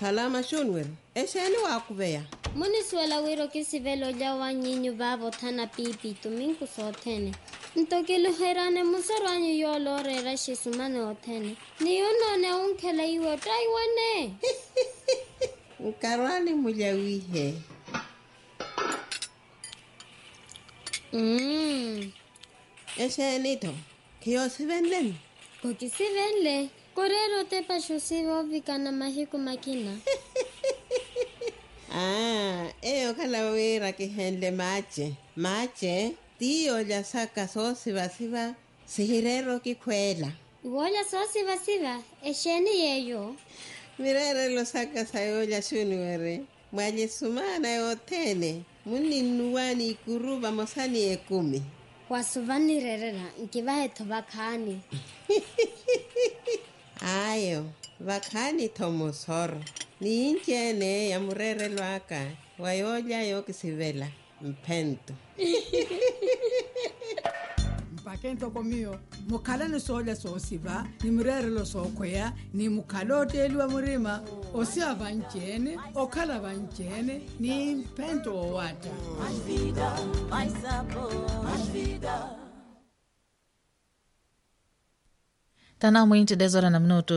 Salama shunwer. Esheni wakuveya. Muni suela wiro kisivelo jawa nyinyu babo thana pipi tuminku sothene. Ntokilo herane musarwanyu yolo rera shisumane othene. Niyonone unkela iwe taiwane. Nkarwani mujawihe. Esheni to. Kiyo sivenlen. Kokisivenle. Korero te pashusivo vikana mahiku makina. Eyo kalawira kihenle mache. Mache, tiyo ya saka so siva sihirero kikwela. Iwola so siva, esheni yeyo. Mirere lo saka sayo ya shunwere. Mwaje sumana yotene. Muni nuwani ikuruba mosani 10. Wasuvani rerera, nkivahe tobakani. Ayo, vakani tomosoro. Ni injene ya murere lwaka. Wayoja yo kisivela. Mpento. Mpakento komio. Mukala ni soja so siva. Ni murere lo so kwea. Ni mukala oteli wa murima. Osia vanchene. Okala vanchene. Ni mpento o wata. Mais vida, mais sabor, mais vida. Tana mwinti 10 horas na minuto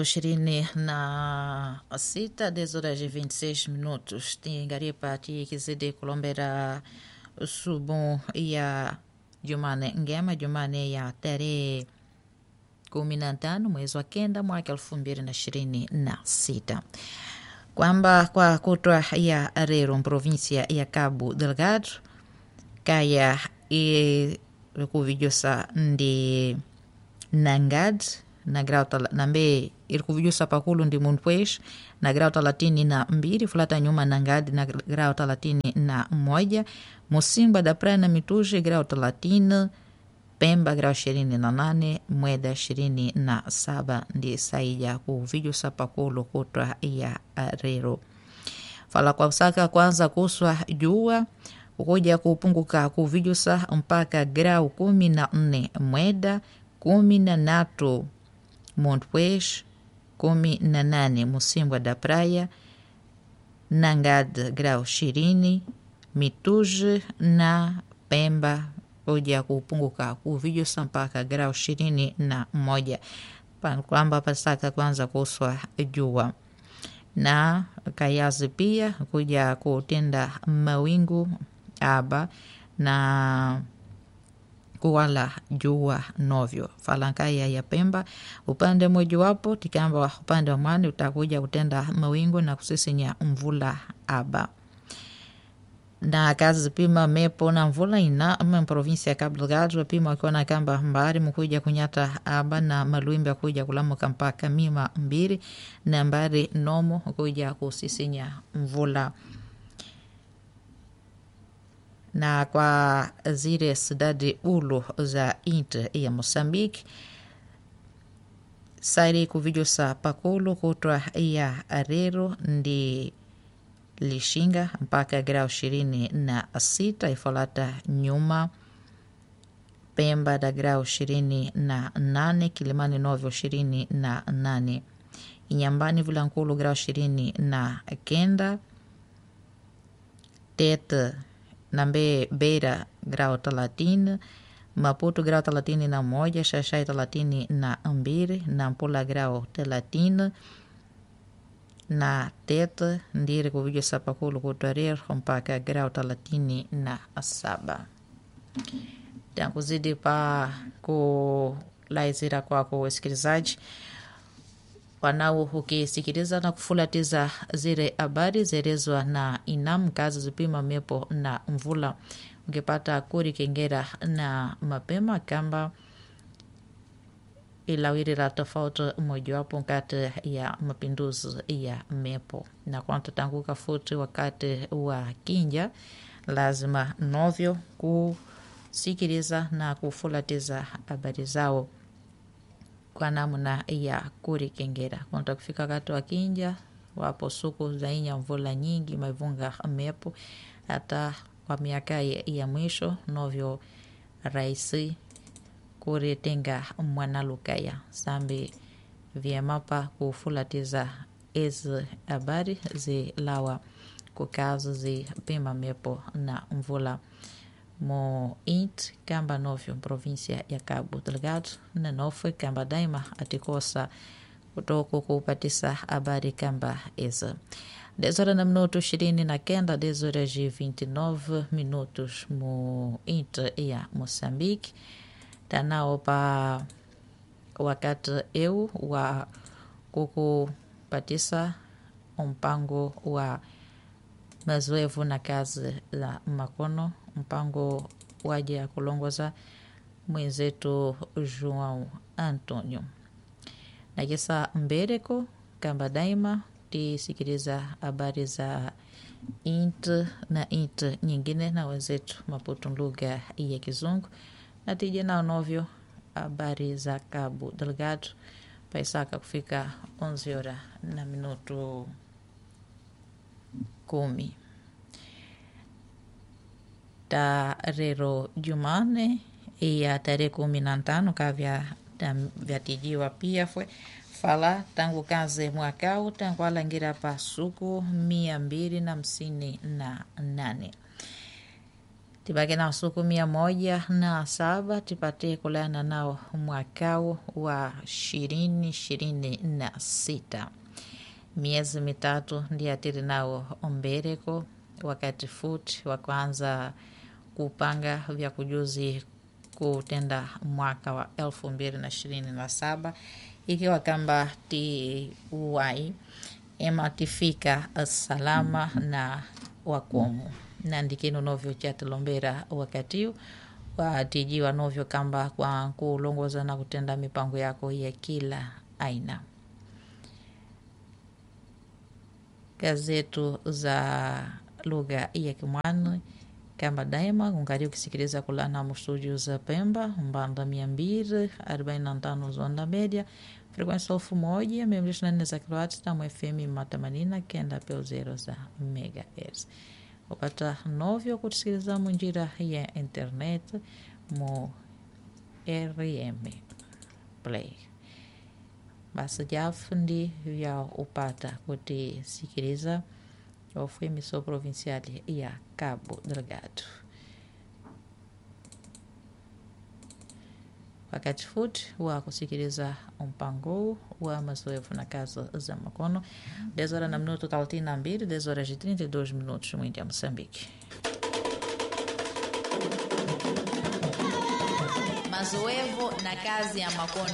26, 10 horas e 26 minutos. Tingaria pati kizidi kulombera subu ya Jumane Ngema, Jumane ya tarehe 15 mwezi wa kenda mwaka 2026. Kwamba kwa kutwa ya Arero provinsia ya Cabo Delgado kaya kuvijosa ndi Nangad na grau nambe irkuvijusa pakulu ndi Monpes na grau 32 fulata nyuma Nangad na grau 31 Musimba da Praia na Mituji grau 30 Pemba grau 28 Mweda 27 ndi saija kuvijusa pakulu kutwa ya Arero. Fala kwa usaka kwanza kuswa jua ukuja kupunguka kuvijusa mpaka grau 14 Mweda 13 Monpes 18 Musimba da Praia Nangad grau 20 Mituji na Pemba kuja kupunguka kuvijusa mpaka grau 21 kwamba pasaka kwanza kuswa jua na kayazi pia kuja kutenda mawingu aba na kuwala jua novyo. Falankaya ya Pemba upande mojawapo tikamba upande wa mwani utakuja kutenda mawingu na kusisinya mvula aba. Na kazi pima mepo na mvula ina provinsia ya Cabo Delgado pima wakiona kamba mbari mkuja kunyata aba na maluimbi kuja kulamuka mpaka 2 na mbari nomo kuja kusisinya mvula. Na kwa zile sidadi ulu za inti ya Mosambiki sairi kuvijusa pakulu kutwa ya Arero ndi Lishinga mpaka grau 26 ifalata nyuma Pemba da grau 28 Kilimani novyo 28 Inyambani Vilankulu grau 29 Tete Nambe Beira grau 30 Maputo grau 31 Xaxai 32 Nampula grau 30 na Tete ndiri kuvijo sapakulu kutwarir mpaka grau 37. Tankuzidi pa kulaizira kwako wasikilizaji wanao ukisikiliza na kufulatiza zile habari zerezwa na inam kazi zipima mepo na mvula ungepata kuri kengera na mapema kamba ilawirira tofauti mojawapo kati ya mapinduzi ya mepo na kwanza tanguka futi wakati wa kinja lazima novyo kusikiliza na kufulatiza habari zao kwa namna ya kuri kengera kwanza kufika wakati wa kinja wapo suku za inya mvula nyingi maivunga mepo hata kwa miaka ya mwisho novyo raisi kuretenga mwana lukaya sambi vyemapa kufulatiza ezi habari zilawa ku caso zipimamento na mvula mo int kamba novyo província ya Cabo Delgado na nofe kamba daima atikosa kutoko kupatisa habari kamba eza 10 na minuto 29 10:29 minutos mo int ya Moçambique tanao pa wakati eu wa kukupatisa mpango wa mazoevu na kazi za makono, mpango waja kulongoza mwenzetu João Antonio. Na kisa mbereko kamba daima tisikiliza habari za int na int nyingine na wenzetu Maputo lugha ya Kizungu, na tije nao novyo habari za Cabo Delgado paisaka kufika 11 na minuto 10. Tarero Jumane ya tarehe 15 kavya vyatijiwa pia fwe fala tangu kaze mwakau tangu alangira pa suku 258 tibake na suku 107 tipate kulana nao mwakau wa 2026 miezi mitatu ndiye atiri nao ombereko wakati futi wa kwanza kupanga vya kujuzi kutenda mwaka wa 2027 ikiwa kamba ti uwai ema tifika salama na wakomu na ndikino novyo chatilombera wakati watijiwa novyo kamba kwa kulongoza na kutenda mipango yako ya kila aina. Gazetu za lugha ya Kimwani kamba daima ungali ukisikiliza kulana mustudio za Pemba mbanda 245 zonda media frequência 1124 za kilohertz na FM 89.0 za megahertz. Upata novyo kusikiliza munjira ya internet mo RM Play. Basi jafundi vya upata kutisikiliza of emissão provincial ya Cabo Delgado. Wakati futi wa kusikiliza mpango wa mazoevu na kazi za makono 10 na minuto 32 10:32 minutos mwindi ya Moçambique. Mazoevu na kazi ya makono.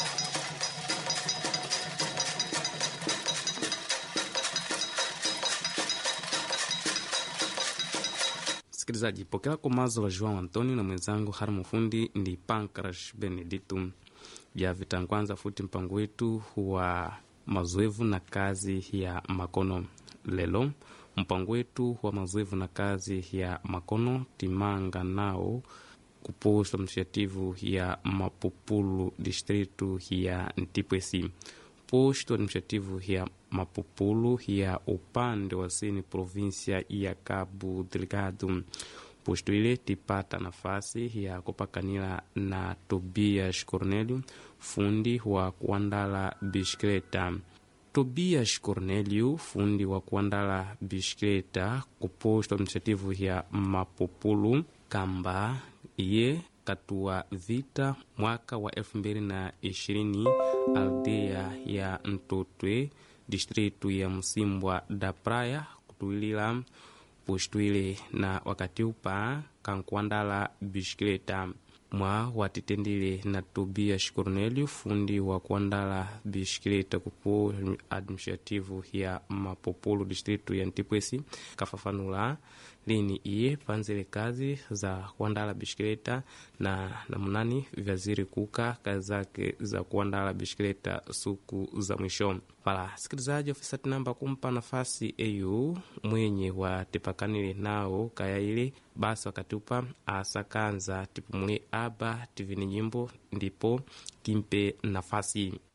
Msikilizaji, pokea kwa mazo la João Antonio na mwenzangu Harmo Fundi ndi Pancras Benedito ya vitangwanza futi mpango wetu wa mazoevu na kazi ya makono. Lelo mpango wetu wa mazoevu na kazi ya makono timanga nao kuposta initiativu ya Mapupulu distritu ya Ntipwesi. Posto administrativo ya Mapupulu ya upande wa sini província ya Cabo Delgado. Posto ile tipata nafasi ya kupakanila na Tobias Cornelio, fundi wa kuandala bisikleta. Tobias Cornelio, fundi wa kuandala bisikleta, kuposto administrativo ya Mapupulu kamba iye katua vita mwaka wa 2020 aldea ya Ntotwe distritu ya Msimbwa da Praia kutuilila postuile na wakati upa kankuandala bisikleta mwa watitendile na Tobias Cornelio, fundi wa kuandala bisikleta kupo administrativu ya Mapupulu distritu ya Ntipwesi kafafanula lini iye panzile kazi za kuandala bisikleta na namunani vyaziri kuka kazi zake za kuandala bisikleta suku za mwisho. Pala sikilizaji, ofisa tinamba kumpa nafasi EU mwenye wa tipakanile nao kaya ile basi wakati upa asakanza tipumule aba tivini nyimbo ndipo kimpe nafasi.